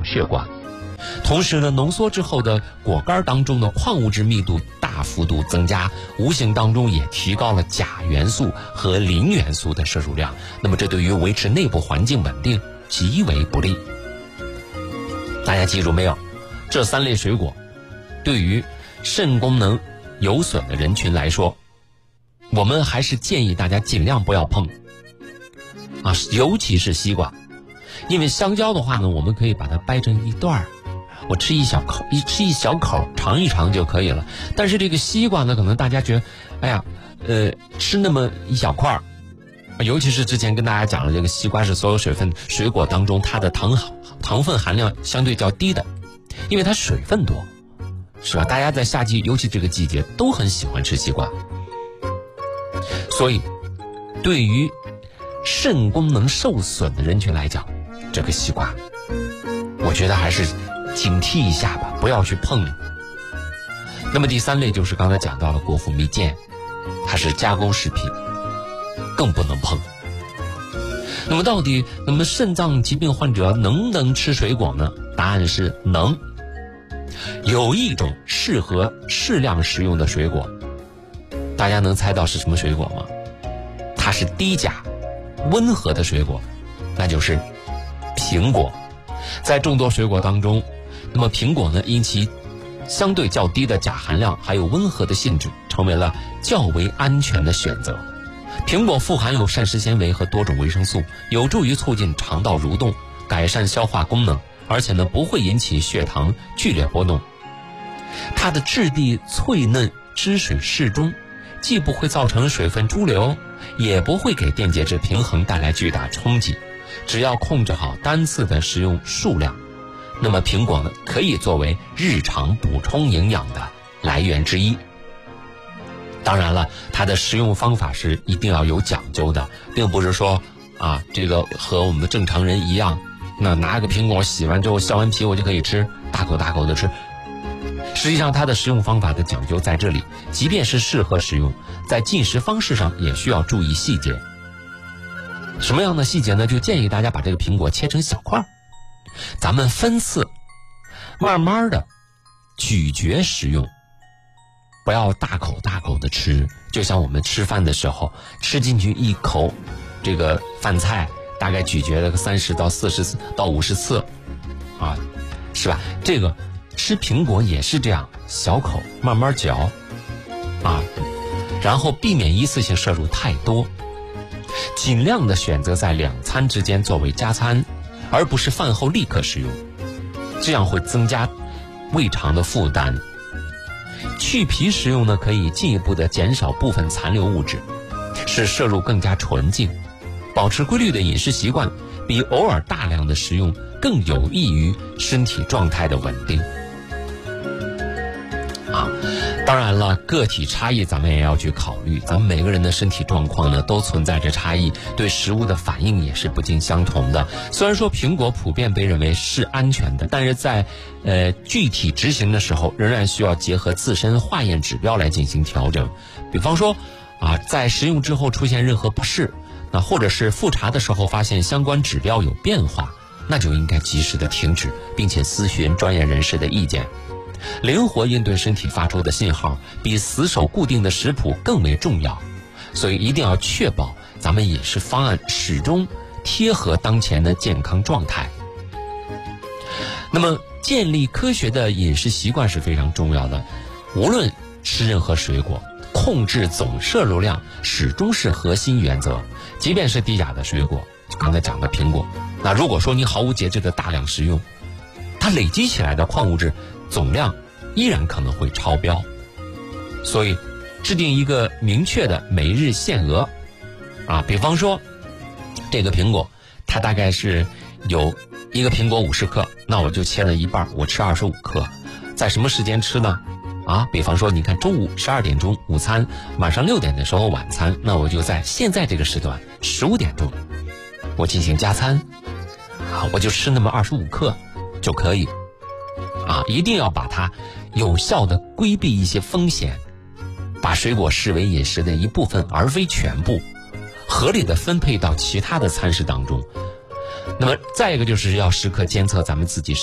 血管。同时呢，浓缩之后的果干当中的矿物质密度大幅度增加，无形当中也提高了钾元素和磷元素的摄入量。那么这对于维持内部环境稳定极为不利。大家记住没有？这3类水果对于肾功能有损的人群来说，我们还是建议大家尽量不要碰啊，尤其是西瓜。因为香蕉的话呢，我们可以把它掰成一段儿，我吃一小口尝一尝就可以了。但是这个西瓜呢，可能大家觉得哎呀吃那么一小块儿，尤其是之前跟大家讲了，这个西瓜是所有水果当中它的糖分含量相对较低的，因为它水分多，是吧？大家在夏季尤其这个季节都很喜欢吃西瓜。所以对于肾功能受损的人群来讲，这个西瓜我觉得还是警惕一下吧，不要去碰。那么第3类就是刚才讲到了果脯蜜饯，它是加工食品，更不能碰。那么到底肾脏疾病患者能不能吃水果呢？答案是能。有一种适合适量食用的水果，大家能猜到是什么水果吗？它是低钾温和的水果，那就是苹果。在众多水果当中，那么苹果呢，因其相对较低的钾含量还有温和的性质，成为了较为安全的选择。苹果富含有膳食纤维和多种维生素，有助于促进肠道蠕动，改善消化功能，而且呢不会引起血糖剧烈波动。它的质地脆嫩，汁水适中，既不会造成水分潴留，也不会给电解质平衡带来巨大冲击。只要控制好单次的食用数量，那么苹果呢可以作为日常补充营养的来源之一。当然了，它的食用方法是一定要有讲究的，并不是说这个和我们正常人一样，那拿个苹果洗完之后削完皮我就可以吃，大口大口的吃。实际上它的食用方法的讲究在这里，即便是适合食用，在进食方式上也需要注意细节。什么样的细节呢？就建议大家把这个苹果切成小块，咱们分次慢慢的咀嚼食用，不要大口大口的吃。就像我们吃饭的时候，吃进去一口这个饭菜，大概咀嚼了个30到40次到50次是吧？这个吃苹果也是这样，小口慢慢嚼然后避免一次性摄入太多，尽量的选择在2餐之间作为加餐，而不是饭后立刻食用，这样会增加胃肠的负担。去皮食用呢，可以进一步的减少部分残留物质，使摄入更加纯净。保持规律的饮食习惯，比偶尔大量的食用更有益于身体状态的稳定。当然了，个体差异咱们也要去考虑，咱们每个人的身体状况呢都存在着差异，对食物的反应也是不尽相同的。虽然说苹果普遍被认为是安全的，但是在具体执行的时候，仍然需要结合自身化验指标来进行调整。比方说在食用之后出现任何不适，或者是复查的时候发现相关指标有变化，那就应该及时的停止，并且咨询专业人士的意见。灵活应对身体发出的信号，比死守固定的食谱更为重要。所以一定要确保咱们饮食方案始终贴合当前的健康状态。那么建立科学的饮食习惯是非常重要的，无论吃任何水果，控制总摄入量始终是核心原则。即便是低钾的水果，就刚才讲的苹果，那如果说你毫无节制的大量食用，它累积起来的矿物质总量依然可能会超标。所以制定一个明确的每日限额比方说这个苹果它大概是有一个苹果50克，那我就切了一半，我吃25克。在什么时间吃呢？比方说你看中午12点钟午餐，晚上6点的时候晚餐，那我就在现在这个时段15点钟我进行加餐我就吃那么25克就可以一定要把它有效的规避一些风险，把水果视为饮食的一部分而非全部，合理的分配到其他的餐食当中。那么再一个就是要时刻监测咱们自己